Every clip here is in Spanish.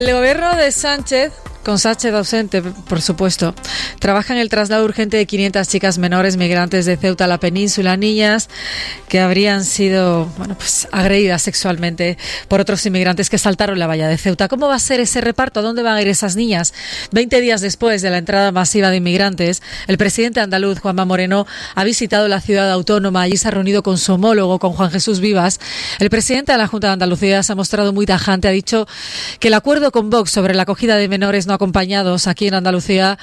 El gobierno de Sánchez, con Sánchez ausente, por supuesto, trabaja en el traslado urgente de 500 chicas menores migrantes de Ceuta a la península, niñas que habrían sido, agredidas sexualmente por otros inmigrantes que saltaron la valla de Ceuta. ¿Cómo va a ser ese reparto? ¿A dónde van a ir esas niñas? 20 días después de la entrada masiva de inmigrantes, el presidente andaluz, Juanma Moreno, ha visitado la ciudad autónoma. Allí se ha reunido con su homólogo, con Juan Jesús Vivas. El presidente de la Junta de Andalucía se ha mostrado muy tajante. Ha dicho que el acuerdo con Vox sobre la acogida de menores no acompañados aquí en Andalucía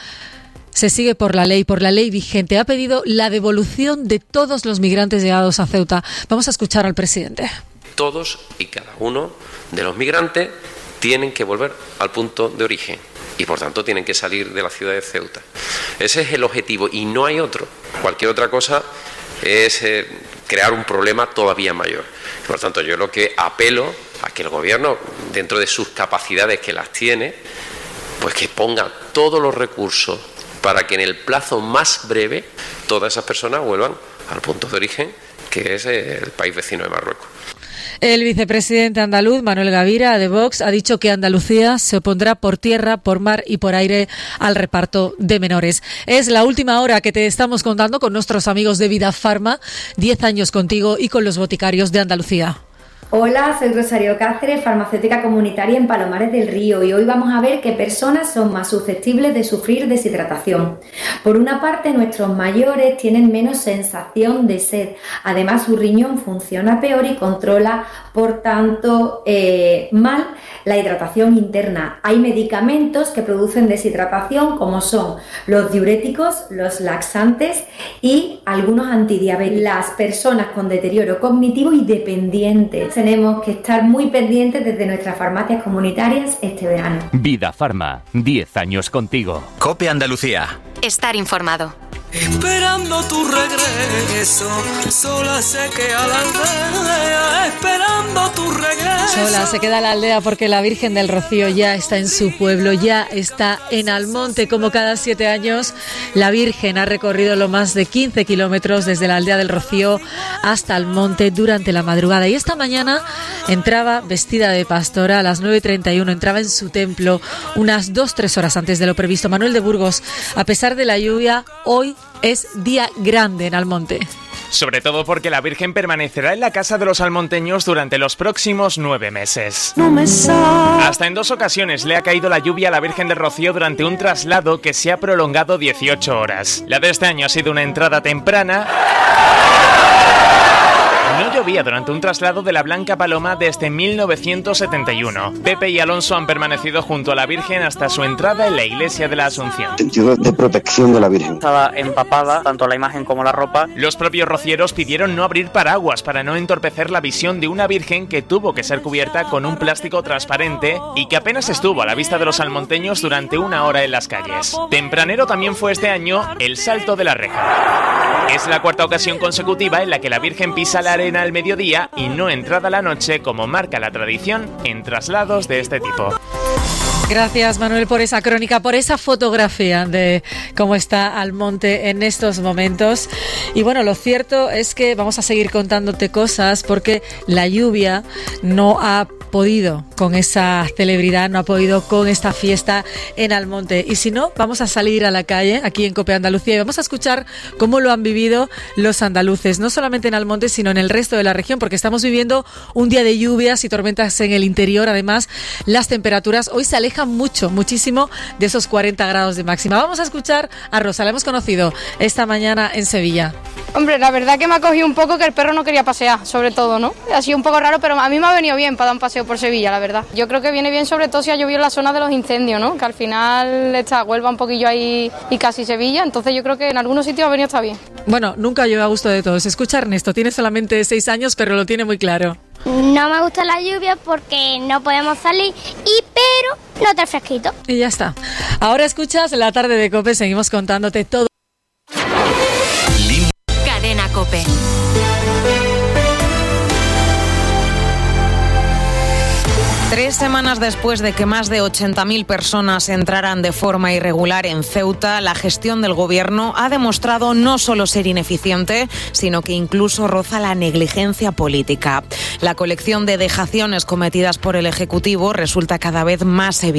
se sigue por la ley vigente. Ha pedido la devolución de todos los migrantes llegados a Ceuta. Vamos a escuchar al presidente. Todos y cada uno de los migrantes tienen que volver al punto de origen y por tanto tienen que salir de la ciudad de Ceuta. Ese es el objetivo y no hay otro. Cualquier otra cosa es crear un problema todavía mayor. Por tanto, yo lo que apelo a que el gobierno, dentro de sus capacidades que las tiene, pues que ponga todos los recursos para que en el plazo más breve todas esas personas vuelvan al punto de origen, que es el país vecino de Marruecos. El vicepresidente andaluz, Manuel Gavira, de Vox, ha dicho que Andalucía se opondrá por tierra, por mar y por aire al reparto de menores. Es la última hora que te estamos contando con nuestros amigos de Vida Farma, 10 años contigo y con los boticarios de Andalucía. Hola, soy Rosario Cáceres, farmacéutica comunitaria en Palomares del Río, y hoy vamos a ver qué personas son más susceptibles de sufrir deshidratación. Por una parte, nuestros mayores tienen menos sensación de sed, además su riñón funciona peor y controla, por tanto, mal la hidratación interna. Hay medicamentos que producen deshidratación, como son los diuréticos, los laxantes y algunos antidiabéticos. Las personas con deterioro cognitivo y dependientes tenemos que estar muy pendientes desde nuestras farmacias comunitarias este verano. Vida Farma, 10 años contigo. COPE Andalucía. Estar informado. Esperando tu regreso, sola se queda la aldea, esperando tu regreso. Sola se queda la aldea porque la Virgen del Rocío ya está en su pueblo, ya está en Almonte. Como cada 7 años, la Virgen ha recorrido lo más de 15 kilómetros desde la aldea del Rocío hasta Almonte durante la madrugada. Y esta mañana entraba vestida de pastora a las 9:31, entraba en su templo unas 2-3 horas antes de lo previsto. Manuel de Burgos, a pesar de la lluvia, hoy es día grande en Almonte. Sobre todo porque la Virgen permanecerá en la casa de los almonteños durante los próximos 9 meses. Hasta en 2 ocasiones le ha caído la lluvia a la Virgen del Rocío durante un traslado que se ha prolongado 18 horas. La de este año ha sido una entrada temprana. No llovía durante un traslado de la Blanca Paloma desde 1971. Pepe y Alonso han permanecido junto a la Virgen hasta su entrada en la iglesia de la Asunción. Sentido de protección de la Virgen. Estaba empapada, tanto la imagen como la ropa. Los propios rocieros pidieron no abrir paraguas para no entorpecer la visión de una Virgen que tuvo que ser cubierta con un plástico transparente y que apenas estuvo a la vista de los almonteños durante 1 hora en las calles. Tempranero también fue este año el salto de la reja. Es la 4ª ocasión consecutiva en la que la Virgen pisa la arena al mediodía y no entrada la noche, como marca la tradición en traslados de este tipo. Gracias, Manuel, por esa crónica, por esa fotografía de cómo está Almonte en estos momentos. Y bueno, lo cierto es que vamos a seguir contándote cosas porque la lluvia no ha podido con esa celebridad, no ha podido con esta fiesta en Almonte. Y si no, vamos a salir a la calle aquí en COPE Andalucía y vamos a escuchar cómo lo han vivido los andaluces, no solamente en Almonte, sino en el resto de la región, porque estamos viviendo un día de lluvias y tormentas en el interior. Además, las temperaturas hoy se alejan muchísimo de esos 40 grados de máxima. Vamos a escuchar a Rosa, la hemos conocido esta mañana en Sevilla. Hombre, la verdad que me ha cogido un poco que el perro no quería pasear, sobre todo, ¿no? Ha sido un poco raro, pero a mí me ha venido bien para dar un paseo por Sevilla, la verdad. Yo creo que viene bien sobre todo si ha llovido en la zona de los incendios, ¿no? Que al final está Huelva un poquillo ahí y casi Sevilla, entonces yo creo que en algunos sitios ha venido está bien. Bueno, nunca llueve a gusto de todos. Escucha, Ernesto, tiene solamente 6 años, pero lo tiene muy claro. No me gusta la lluvia porque no podemos salir, pero no está fresquito. Y ya está. Ahora escuchas La Tarde de COPE, seguimos contándote todo. Cadena COPE. Tres semanas semanas después de que más de 80.000 personas entraran de forma irregular en Ceuta, la gestión del gobierno ha demostrado no solo ser ineficiente, sino que incluso roza la negligencia política. La colección de dejaciones cometidas por el Ejecutivo resulta cada vez más evidente.